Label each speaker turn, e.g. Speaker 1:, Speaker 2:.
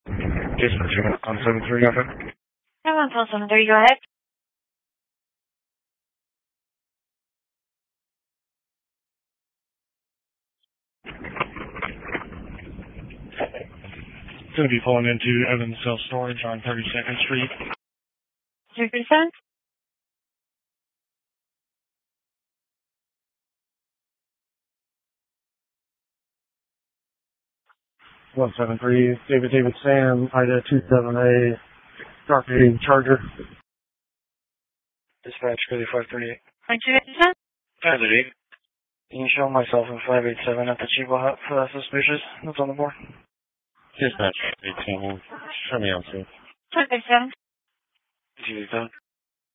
Speaker 1: Dispatch on 73 FM.
Speaker 2: 773, go ahead.
Speaker 1: Going to be pulling into Evans Self-Storage on 32nd Street.
Speaker 2: 3%?
Speaker 1: One seven three David Sam, Ida 27A, Dark Green Charger. Dispatch 3538.
Speaker 2: 22%?
Speaker 1: 38. Can you show myself in 587 at the Chiba Hut for that suspicious? That's on the board. Dispatch 18. Show me on scene.
Speaker 2: 10%.
Speaker 1: Is he done?